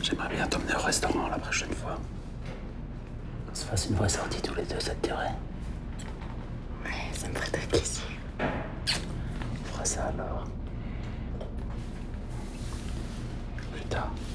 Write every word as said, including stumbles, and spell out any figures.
J'aimerais bien t'emmener au restaurant la prochaine fois. Qu'on se fasse une vraie sortie tous les deux, ça te dirait? Ouais, ça me ferait très plaisir. On fera ça alors. Plus tard.